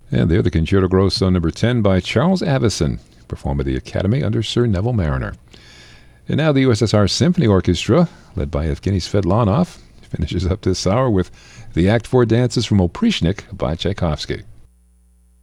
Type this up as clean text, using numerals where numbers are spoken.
And there, the Concerto Grosso number 10 by Charles Avison, performed at the Academy under Sir Neville Marriner. And now the USSR Symphony Orchestra, led by Evgeny Svedlanov, finishes up this hour with the Act 4 dances from Oprischnik by Tchaikovsky.